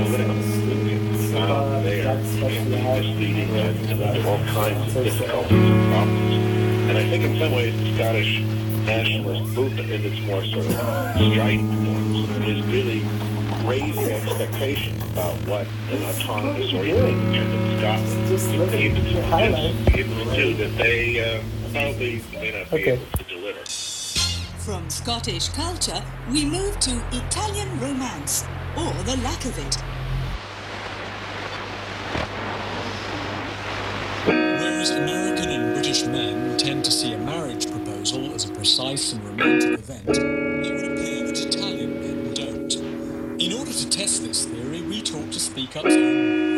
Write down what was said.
political. They are misleading and led to all kinds of difficulties and problems. And I think in some ways the Scottish nationalist movement, in its more sort of strident forms, is really raising expectations about what an autonomous or even independent Scotland is able to do that they probably may not be able to deliver. From Scottish culture, we move to Italian romance, or the lack of it. Whereas American and British men tend to see a marriage proposal as a precise and romantic event, it would appear that Italian men don't. In order to test this theory, we talked to Speak Up's own